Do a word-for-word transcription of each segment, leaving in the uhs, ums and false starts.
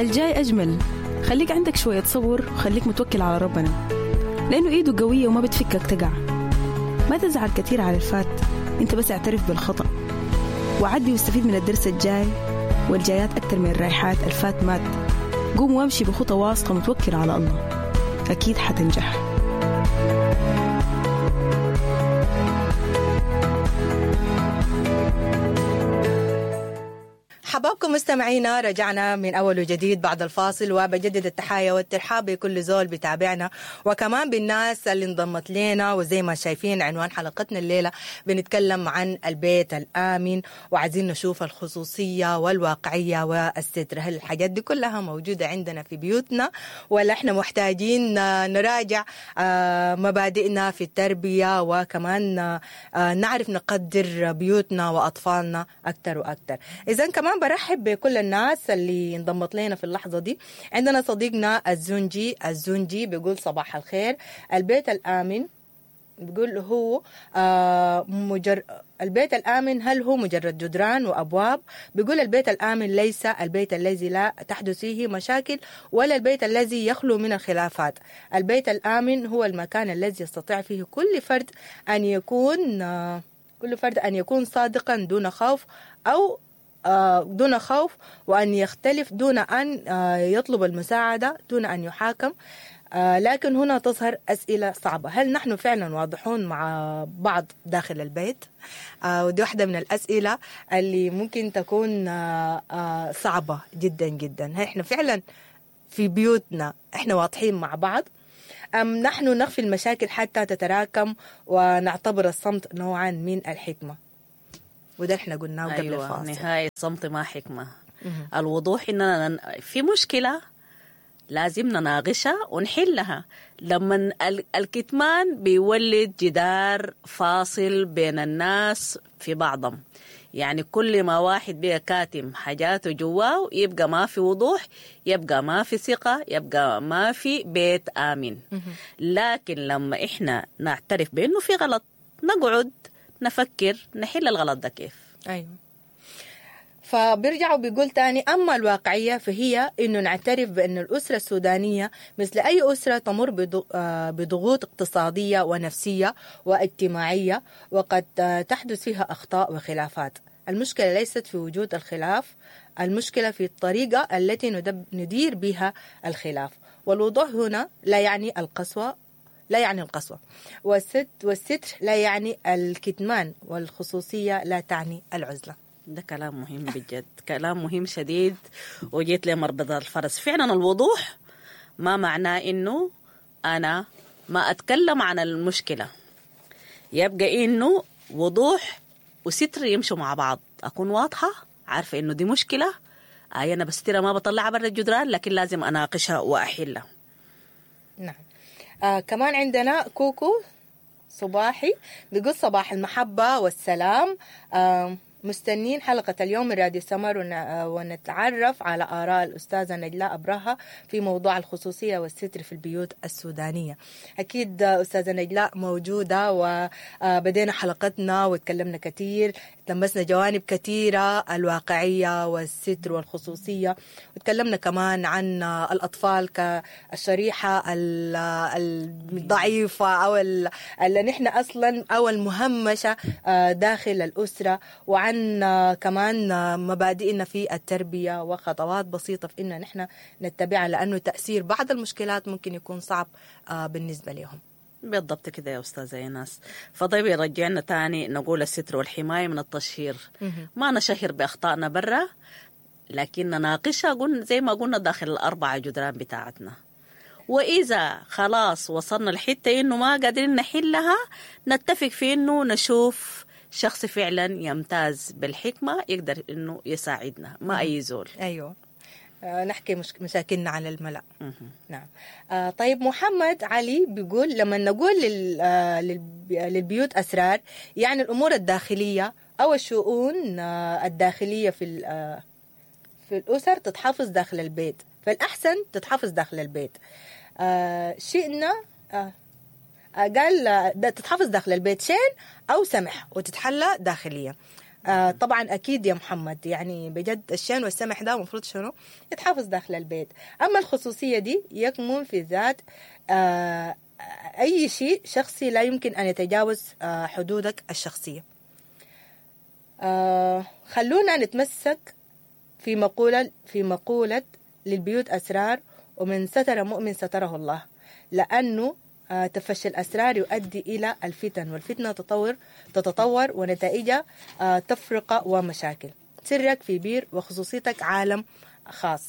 الجاي أجمل. خليك عندك شوية صبر وخليك متوكل على ربنا، لأنه إيده قوية وما بتفكك تقع. ما تزعل كتير على الفات، أنت بس اعترف بالخطأ وعدي واستفيد من الدرس الجاي، والجايات أكتر من الرايحات. الفات مات. قوم وامشي بخطة واثقة متوكل على الله، أكيد حتنجح. حبابكم مستمعينا، رجعنا من أول وجديد بعد الفاصل، وبجدد التحايا والترحاب بكل زول بتابعنا وكمان بالناس اللي انضمت لنا. وزي ما شايفين عنوان حلقتنا الليلة بنتكلم عن البيت الآمن، وعايزين نشوف الخصوصية والواقعية والستر. هل الحاجات دي كلها موجودة عندنا في بيوتنا، ولا احنا محتاجين نراجع مبادئنا في التربية، وكمان نعرف نقدر بيوتنا وأطفالنا أكتر وأكتر. إذن كمان برحب بكل الناس اللي انضمت لنا في اللحظة دي. عندنا صديقنا الزنجي الزنجي بيقول صباح الخير. البيت الآمن بيقول هو آه مجر... البيت الآمن هل هو مجرد جدران وأبواب؟ بيقول البيت الآمن ليس البيت الذي لا تحدث فيه مشاكل، ولا البيت الذي يخلو من الخلافات. البيت الآمن هو المكان الذي يستطيع فيه كل فرد أن يكون آه كل فرد أن يكون صادقا دون خوف أو دون خوف، وأن يختلف دون أن يطلب المساعدة، دون أن يحاكم. لكن هنا تظهر أسئلة صعبة. هل نحن فعلا واضحون مع بعض داخل البيت؟ ودي واحدة من الأسئلة اللي ممكن تكون صعبة جدا جدا. هل إحنا فعلا في بيوتنا إحنا واضحين مع بعض، أم نحن نخفي المشاكل حتى تتراكم ونعتبر الصمت نوعا من الحكمة؟ وده احنا قلناه قبل أيوة الفاصل. نهاية الصمت ما حكمة. الوضوح إننا في مشكلة لازم نناقشها ونحلها. لما الكتمان بيولد جدار فاصل بين الناس في بعضهم، يعني كل ما واحد بيها كاتم حاجاته جواه يبقى ما في وضوح، يبقى ما في ثقة، يبقى ما في بيت آمن. لكن لما إحنا نعترف بأنه في غلط، نقعد نفكر نحل الغلط ده كيف. أيوة. فبيرجعوا بيقول تاني، أما الواقعية فهي إنه نعترف بأن الأسرة السودانية مثل أي أسرة تمر بضغوط اقتصادية ونفسية واجتماعية، وقد تحدث فيها أخطاء وخلافات. المشكلة ليست في وجود الخلاف، المشكلة في الطريقة التي ندير بها الخلاف. والوضوح هنا لا يعني القسوة لا يعني القسوة، والست والستر لا يعني الكتمان، والخصوصية لا تعني العزلة. ده كلام مهم بجد، كلام مهم شديد، وجيت لمربط الفرس. فعلا الوضوح ما معناه إنه أنا ما أتكلم عن المشكلة، يبقى إنه وضوح وستر يمشوا مع بعض. أكون واضحة عارفة إنه دي مشكلة، آه أنا بسترها ما بطلعها برا الجدران، لكن لازم أناقشها وأحلها. نعم. آه كمان عندنا كوكو صباحي بيقول صباح المحبة والسلام. آه مستنين حلقة اليوم من راديو سمر ونتعرف على آراء الأستاذة نجلاء أبرهة في موضوع الخصوصية والستر في البيوت السودانية. أكيد أستاذة نجلاء موجودة، وبدينا حلقتنا وتكلمنا كتير، تلمسنا جوانب كتيرة، الواقعية والستر والخصوصية، وتكلمنا كمان عن الأطفال كالشريحة الضعيفة أو اللي نحن أصلا أو المهمشة داخل الأسرة، وعن كمان مبادئنا في التربية وخطوات بسيطة في إننا نحن نتبعها، لأنه تأثير بعض المشكلات ممكن يكون صعب بالنسبة لهم. بالضبط كده يا أستاذة ايناس. فطيب يرجعنا تاني نقول الستر والحماية من التشهير. ما نشهر بأخطائنا برا، لكن نناقشها قلنا زي ما قلنا داخل الأربعة جدران بتاعتنا. وإذا خلاص وصلنا الحتة إنه ما قادرين نحلها، نتفق في إنه نشوف شخص فعلا يمتاز بالحكمة يقدر إنه يساعدنا، ما أي زول. أيوه. آه نحكي مش مشاكلنا على الملأ. نعم. آه طيب محمد علي بيقول لما نقول لل آه للبيوت أسرار، يعني الأمور الداخلية أو الشؤون آه الداخلية في آه في الأسر تتحافظ داخل البيت، فالأحسن تتحافظ داخل البيت. آه شئنا آه قال تتحافظ داخل البيت شين أو سمح وتتحلى داخليا. آه طبعا أكيد يا محمد، يعني بجد الشين والسمح ده المفروض شنو يتحافظ داخل البيت. أما الخصوصية دي يكمن في ذات آه أي شيء شخصي لا يمكن أن يتجاوز آه حدودك الشخصية. آه خلونا نتمسك في مقولة في مقولة للبيوت أسرار، ومن ستر مؤمن ستره الله، لأنه آه تفشي الأسرار يؤدي إلى الفتن، والفتنة تطور تتطور ونتائجها آه تفرقة ومشاكل. سرك في بير وخصوصيتك عالم خاص.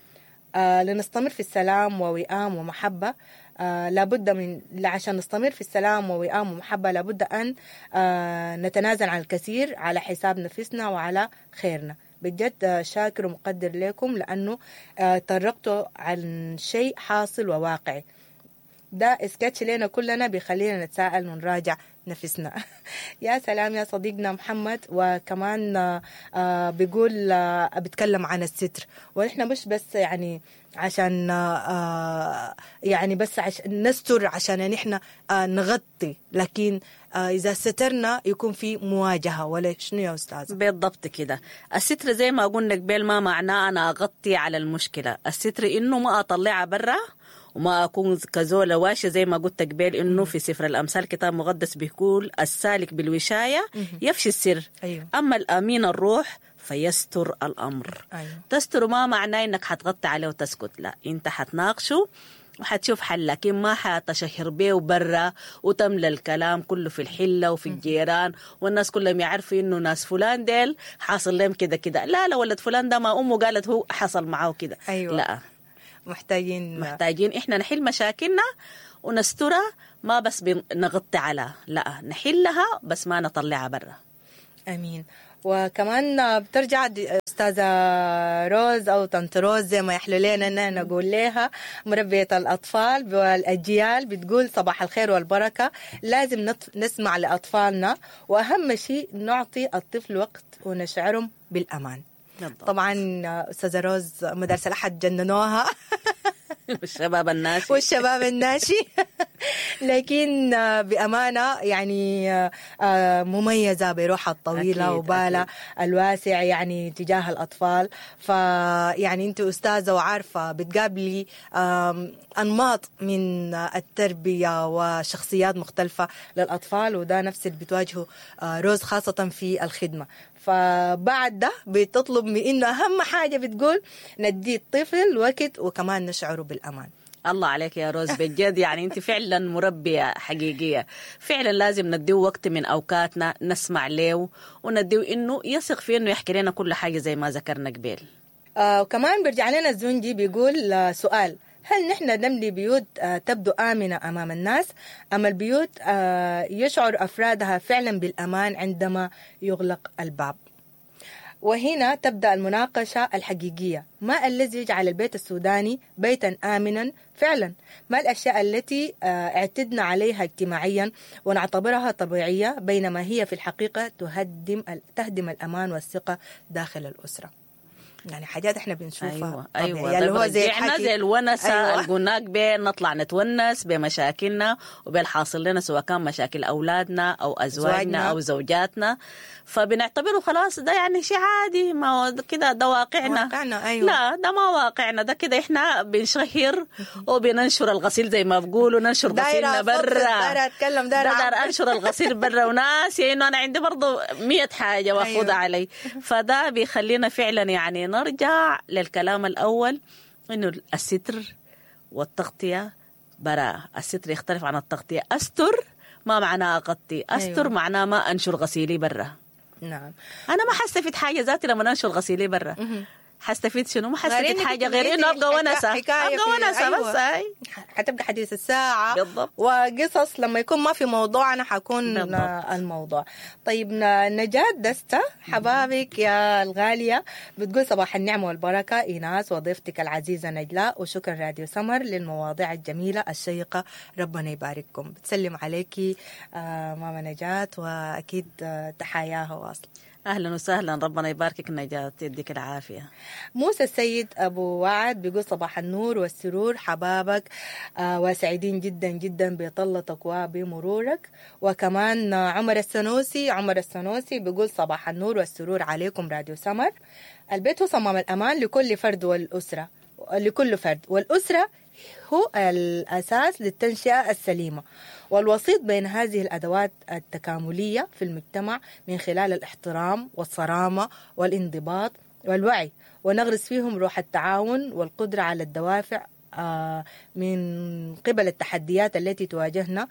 آه لنستمر في السلام ووئام ومحبة، آه لابد من عشان نستمر في السلام ووئام ومحبة لابد أن آه نتنازل عن الكثير على حساب نفسنا وعلى خيرنا. بجد شاكر ومقدر لكم، لأنه آه طرقتوا عن شيء حاصل وواقعي. ده اسكتش لنا كلنا بيخلينا نتساءل ونراجع نفسنا. يا سلام يا صديقنا محمد. وكمان آه بيقول آه بيتكلم عن الستر، ونحن مش بس يعني عشان آه يعني بس عشان نستر عشان نحن آه نغطي، لكن آه إذا سترنا يكون في مواجهة. ولا شنو يا أستاذة؟ بالضبط كده. الستر زي ما قلنا قبل ما معناه أنا أغطي على المشكلة. الستر إنه ما أطلعها برا وما أكون كزولة واشة، زي ما قلت قبل إنه في سفر الأمثال كتاب مقدس بيقول السالك بالوشاية يفشي السر. أيوه. أما الأمين الروح فيستر الأمر. أيوه. تستر ما معناه إنك حتغطي عليه وتسكت، لا، أنت حتناقشه وحتشوف حل، لكن ما حتشهر بيه برا وتملى الكلام كله في الحلة وفي الجيران والناس كلهم يعرفوا إنه ناس فلان ديل حاصل لهم كده كده. لا لا، ولد فلان ده ما أمه قالت هو حصل معه كده. أيوة. لا، محتاجين محتاجين إحنا نحل مشاكلنا ونسترها، ما بس نغطي على، لا، نحلها بس ما نطلعها برا. أمين. وكمان بترجع أستاذة روز أو طنط روز زي ما يحلو لنا أننا نقول لها، مربية الأطفال والأجيال، بتقول صباح الخير والبركة. لازم نسمع لأطفالنا، وأهم شيء نعطي الطفل وقت ونشعرهم بالأمان. بالضبط. طبعا أستاذة روز مدارس الأحد جننوها والشباب الناشي والشباب الناشي لكن بأمانة يعني مميزة بروحها الطويلة أكيد وبالها الواسع يعني تجاه الأطفال. فيعني أنت أستاذة وعارفة بتقابلي أنماط من التربية وشخصيات مختلفة للأطفال، وده نفس اللي بتواجهه روز خاصة في الخدمة. فبعد ده بتطلب من إنه أهم حاجة بتقول ندي الطفل وقت وكمان نشعره بالأمان. الله عليك يا روز بجد، يعني انت فعلا مربية حقيقية. فعلا لازم نديه وقت من أوقاتنا نسمع له، ونديه إنه يثق في إنه يحكي لنا كل حاجة زي ما ذكرنا قبل. آه وكمان بيرجع لنا الزنجي بيقول آه سؤال: هل نحن نملي بيوت آه تبدو آمنة أمام الناس، أم البيوت آه يشعر أفرادها فعلا بالأمان عندما يغلق الباب؟ وهنا تبدأ المناقشة الحقيقية. ما الذي يجعل البيت السوداني بيتا آمنا فعلا؟ ما الأشياء التي اعتدنا عليها اجتماعيا ونعتبرها طبيعية، بينما هي في الحقيقة تهدم تهدم الأمان والثقة داخل الأسرة؟ يعني حاجات احنا بنشوفها. أيوة أيوة. يعني هو زي احنا زي الونسة. أيوة. القناق بين نطلع نتونس بمشاكلنا وبالحاصل لنا، سواء كان مشاكل أولادنا أو أزواجنا زواجنا. أو زوجاتنا، فبنعتبره خلاص ده يعني شيء عادي، ما كده ده واقعنا. واقعنا. أيوة. لا، ده ما واقعنا، ده كده احنا بنشهر وبننشر الغسيل زي ما بقولوا، ننشر غسيلنا برا. دايرة أتكلم دايرة دايرة أنشر الغسيل برا وناس يعني أنا عندي برضو مية حاجة وأخذها. أيوة. علي. فده بيخلينا فعلا يعني نرجع للكلام الأول، إنه الستر والتغطية براءة. الستر يختلف عن التغطية. أستر ما معناه أغطي، أستر. أيوة. معناه ما أنشر غسيلي برا. نعم. أنا ما حستفيد حاجة ذاتي لما أنشر غسيلي برا. حستفيد شنو؟ ما حستفيد حاجة غير إنه أبقى ونسة. أبقى ونسة. أيوة. بس هاي حتبقى حديث الساعة. بالضبط. وقصص لما يكون ما في موضوع أنا حكون بالضبط. الموضوع. طيب نجاة دستة حبابك يا الغالية بتقول صباح النعمة والبركة إيناس وضيفتك العزيزة نجلاء، وشكرا راديو سمر للمواضيع الجميلة الشيقة، ربنا يبارككم. بتسلم عليكي آه ماما نجاة، وأكيد آه تحاياها واصل. أهلا وسهلا، ربنا يباركك نجاة، يديك العافية. موسى السيد أبو وعد بيقول صباح النور والسرور حبابك، آه وسعيدين جدا جدا بطلتك وبمرورك. وكمان عمر السنوسي عمر السنوسي بيقول صباح النور والسرور عليكم راديو سمر. البيت هو صمام الأمان لكل فرد والأسرة لكل فرد والأسرة هو الأساس للتنشئة السليمة والوسيط بين هذه الأدوات التكاملية في المجتمع من خلال الاحترام والصرامة والانضباط والوعي، ونغرس فيهم روح التعاون والقدرة على الدوافع من قبل التحديات التي تواجهنا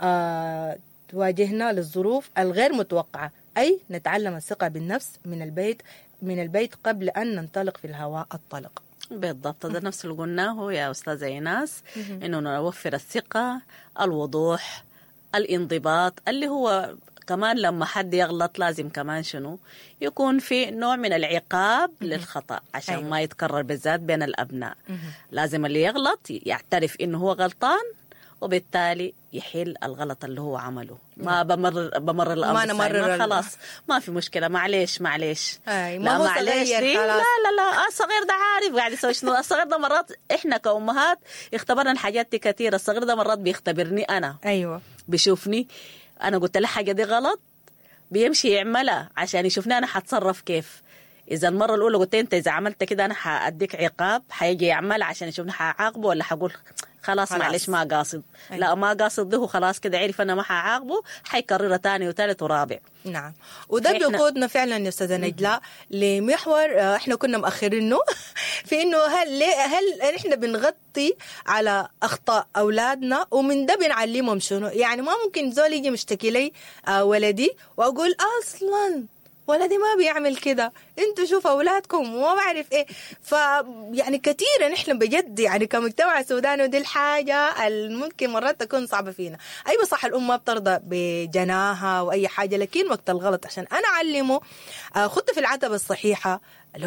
تواجهنا للظروف الغير متوقعة، أي نتعلم الثقة بالنفس من البيت من البيت قبل أن ننطلق في الهواء الطلق. بالضبط، ده نفس اللي قلناه يا أستاذة إيناس، إنه نوفر الثقة، الوضوح، الانضباط، اللي هو كمان لما حد يغلط لازم كمان شنو يكون في نوع من العقاب للخطأ عشان أيوة. ما يتكرر، بالذات بين الأبناء. لازم اللي يغلط يعترف إنه هو غلطان وبالتالي يحل الغلط اللي هو عمله، ما بمر بمر الأمر ما نمرر خلاص ما في مشكلة، معليش معليش أي لا ما معليش دي لا لا لا الصغير ده عارف قاعد يسوي شنو. الصغير ده مرات إحنا كأمهات اختبرنا الحاجات دي كثير، الصغير ده مرات بيختبرني أنا، أيوة بيشوفني أنا قلت له حاجة دي غلط بيمشي يعملها عشان يشوفني أنا حتصرف كيف. إذا المرة الأولى قلت أنت إذا عملت كده أنا حأديك عقاب، حيجي يعمل عشان يشوفني حعاقبه ولا حقول خلاص, خلاص. معلش ما قاصد. أيوة. لا ما قاصد ده خلاص كده عرف أنا ما حعاقبه، حيكررها تاني وثالث ورابع. نعم، وده بيقودنا فعلا يا أستاذة نجلاء لمحور احنا كنا مأخرينه في إنه هل هل احنا بنغطي على أخطاء أولادنا ومن ده بنعلمهم شنو. يعني ما ممكن زول يجي مشتكي لي ولدي وأقول أصلا ولدي ما بيعمل كده، انتوا شوفوا اولادكم وما بعرف ايه. ف يعني كثيرا نحن بجد يعني كمجتمع سوداني ودي الحاجه الممكن مرات تكون صعبه فينا. ايوه صح الام ما بترضى بجناها واي حاجه، لكن وقت الغلط عشان انا اعلمه خطه في العتبه الصحيحه